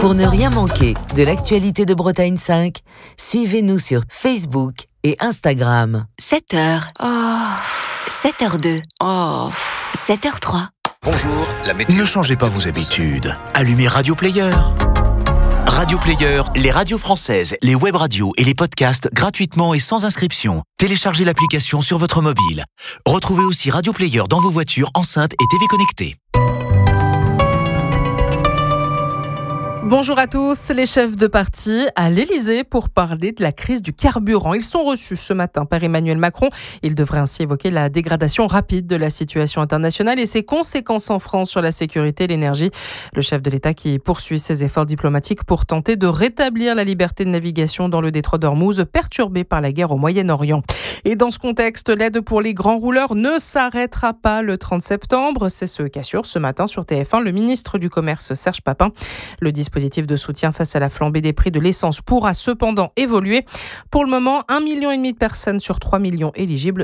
Pour ne rien manquer de l'actualité de Bretagne 5, suivez-nous sur Facebook et Instagram. 7h. 7h02. 7h03. Bonjour, la météo. Ne changez pas vos habitudes. Allumez Radio Player. Radio Player, les radios françaises, les web radios et les podcasts gratuitement et sans inscription. Téléchargez l'application sur votre mobile. Retrouvez aussi Radio Player dans vos voitures, enceintes et TV connectées. Bonjour à tous, les chefs de parti à l'Elysée pour parler de la crise du carburant. Ils sont reçus ce matin par Emmanuel Macron. Il devrait ainsi évoquer la dégradation rapide de la situation internationale et ses conséquences en France sur la sécurité et l'énergie. Le chef de l'État qui poursuit ses efforts diplomatiques pour tenter de rétablir la liberté de navigation dans le détroit d'Ormuz, perturbé par la guerre au Moyen-Orient. Et dans ce contexte, l'aide pour les grands rouleurs ne s'arrêtera pas le 30 septembre. C'est ce qu'assure ce matin sur TF1 le ministre du Commerce Serge Papin. Le dispositif de soutien face à la flambée des prix de l'essence pourra cependant évoluer. Pour le moment, 1,5 million de personnes sur 3 millions éligibles